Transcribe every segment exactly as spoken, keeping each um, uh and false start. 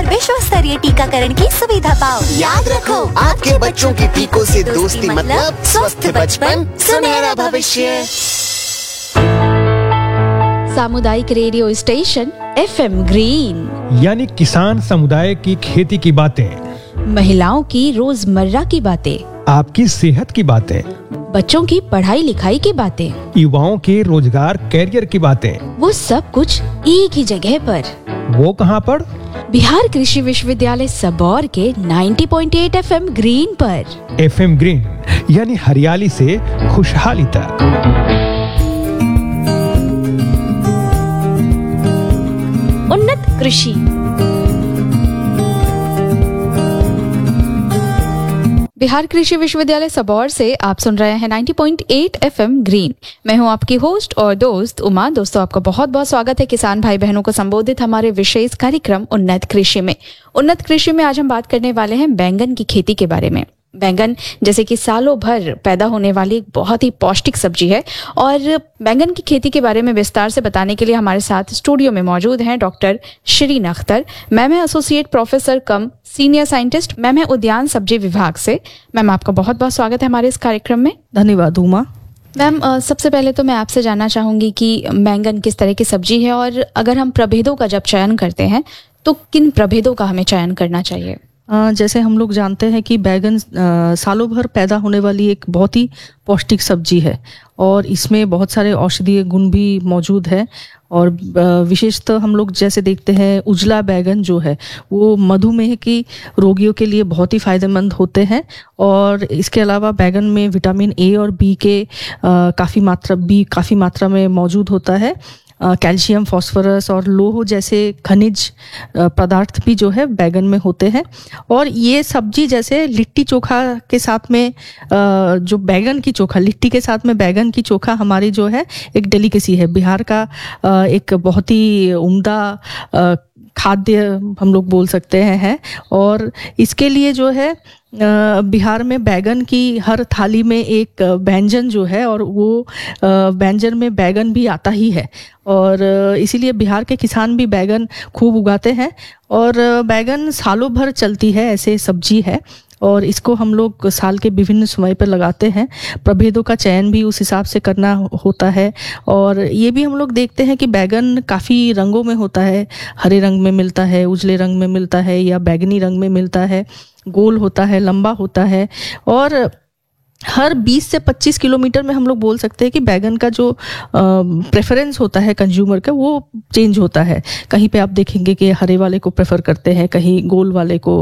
विश्व स्तरीय टीकाकरण की सुविधा पाओ। याद रखो, आपके बच्चों की टीकों से दोस्ती मतलब स्वस्थ बचपन, सुनहरा भविष्य। सामुदायिक radio station F M green, यानी किसान समुदाय की खेती की बातें, महिलाओं की रोजमर्रा की बातें, आपकी सेहत की बातें, बच्चों की पढ़ाई लिखाई की बातें, युवाओं के रोजगार कैरियर की बातें, वो सब कुछ एक ही जगह पर। वो कहाँ पर? बिहार कृषि विश्वविद्यालय सबौर के नब्बे पॉइंट आठ एफ एम ग्रीन पर। एफ एम ग्रीन यानी हरियाली से खुशहाली तक। उन्नत कृषि। बिहार कृषि विश्वविद्यालय सबौर से आप सुन रहे हैं नब्बे पॉइंट आठ एफ एम ग्रीन। मैं हूं आपकी होस्ट और दोस्त उमा। दोस्तों, आपका बहुत बहुत स्वागत है किसान भाई बहनों को संबोधित हमारे विशेष कार्यक्रम उन्नत कृषि में। उन्नत कृषि में आज हम बात करने वाले हैं बैंगन की खेती के बारे में। बैंगन जैसे कि सालों भर पैदा होने वाली एक बहुत ही पौष्टिक सब्जी है, और बैंगन की खेती के बारे में विस्तार से बताने के लिए हमारे साथ स्टूडियो में मौजूद हैं डॉक्टर शिरीन अख्तर। मैम है एसोसिएट प्रोफेसर कम सीनियर साइंटिस्ट। मैम है उद्यान सब्जी विभाग से। मैम, आपका बहुत बहुत स्वागत है हमारे इस कार्यक्रम में। धन्यवाद उमा। मैम, सबसे पहले तो मैं आपसे जानना चाहूंगी कि बैंगन किस तरह की सब्जी है, और अगर हम प्रभेदों का जब चयन करते हैं तो किन प्रभेदों का हमें चयन करना चाहिए? जैसे हम लोग जानते हैं कि बैगन सालों भर पैदा होने वाली एक बहुत ही पौष्टिक सब्जी है, और इसमें बहुत सारे औषधीय गुण भी मौजूद है। और विशेषतः हम लोग जैसे देखते हैं उजला बैगन जो है वो मधुमेह की रोगियों के लिए बहुत ही फायदेमंद होते हैं। और इसके अलावा बैगन में विटामिन ए और बी के काफ़ी मात्रा बी काफ़ी मात्रा में मौजूद होता है। कैल्शियम, फास्फोरस और लोह जैसे खनिज पदार्थ भी जो है बैगन में होते हैं। और ये सब्जी जैसे लिट्टी चोखा के साथ में जो बैगन की चोखा लिट्टी के साथ में बैगन की चोखा हमारी जो है एक डेलिकेसी है, बिहार का एक बहुत ही उम्दा खाद्य हम लोग बोल सकते हैं है। और इसके लिए जो है बिहार में बैगन की हर थाली में एक व्यंजन जो है, और वो व्यंजन में बैगन भी आता ही है। और इसीलिए बिहार के किसान भी बैगन खूब उगाते हैं, और बैगन सालों भर चलती है ऐसे सब्जी है। और इसको हम लोग साल के विभिन्न समय पर लगाते हैं। प्रभेदों का चयन भी उस हिसाब से करना होता है। और ये भी हम लोग देखते हैं कि बैगन काफ़ी रंगों में होता है। हरे रंग में मिलता है, उजले रंग में मिलता है, या बैगनी रंग में मिलता है, गोल होता है, लंबा होता है। और हर बीस से पच्चीस किलोमीटर में हम लोग बोल सकते हैं कि बैगन का जो प्रेफरेंस होता है कंज्यूमर का वो चेंज होता है। कहीं पे आप देखेंगे कि हरे वाले को प्रेफर करते हैं, कहीं गोल वाले को,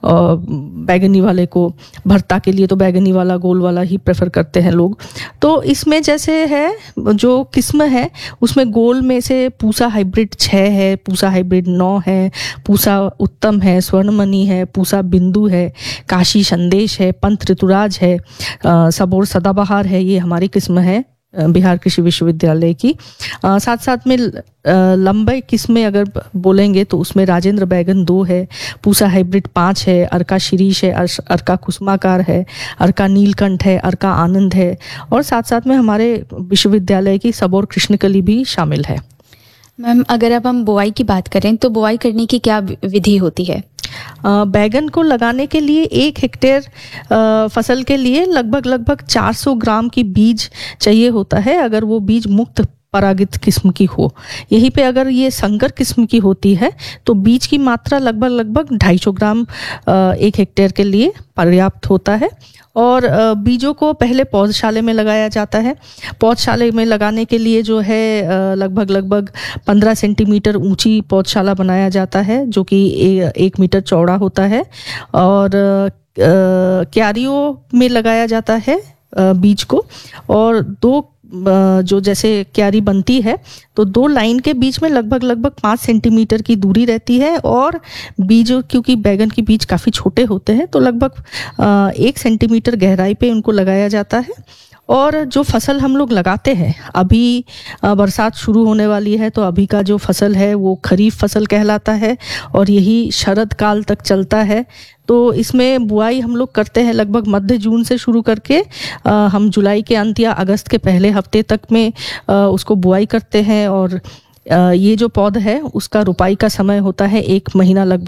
बैगनी वाले को। भरता के लिए तो बैगनी वाला, गोल वाला ही प्रेफर करते हैं लोग। तो इसमें जैसे है जो किस्म है उसमें गोल में से पूसा हाइब्रिड छः है, पूसा हाइब्रिड नौ है, पूसा उत्तम है, स्वर्णमणि है, पूसा बिंदु है, काशी संदेश है, पंत ऋतुराज है, सबौर सदाबहार है। ये हमारी किस्म है बिहार कृषि विश्वविद्यालय की। आ, साथ साथ में लंबे किस्में अगर बोलेंगे तो उसमें राजेंद्र बैगन दो है, पूसा हाइब्रिड पाँच है, अर्का शिरीष है, अर्का कुसुमाकार है, अर्का नीलकंठ है, अर्का आनंद है। और साथ साथ में हमारे विश्वविद्यालय की सबौर कृष्णकली भी शामिल है। मैम, अगर अब हम बुआई की बात करें तो बुआई करने की क्या विधि होती है? बैगन को लगाने के लिए एक हेक्टेयर फसल के लिए लगभग लगभग चार सौ ग्राम की बीज चाहिए होता है, अगर वो बीज मुक्त परागित किस्म की हो। यहीं पे अगर ये संकर किस्म की होती है तो बीज की मात्रा लगभग लगभग ढाई सौ ग्राम एक हेक्टेयर के लिए पर्याप्त होता है। और बीजों को पहले पौधशाले में लगाया जाता है। पौधशाले में लगाने के लिए जो है लगभग लगभग पंद्रह सेंटीमीटर ऊंची पौधशाला बनाया जाता है, जो कि एक मीटर चौड़ा होता है। और क्यारियों में लगाया जाता है बीज को, और दो जो जैसे क्यारी बनती है तो दो लाइन के बीच में लगभग लगभग पाँच सेंटीमीटर की दूरी रहती है। और बीज, क्योंकि बैगन के बीज काफ़ी छोटे होते हैं, तो लगभग एक सेंटीमीटर गहराई पे उनको लगाया जाता है। और जो फसल हम लोग लगाते हैं, अभी बरसात शुरू होने वाली है तो अभी का जो फसल है वो खरीफ फसल कहलाता है, और यही शरद काल तक चलता है। तो इसमें बुआई हम लोग करते हैं लगभग मध्य जून से शुरू करके आ, हम जुलाई के अंत या अगस्त के पहले हफ्ते तक में आ, उसको बुआई करते हैं। और आ, ये जो पौधा है उसका रोपाई का समय होता है एक महीना लगभग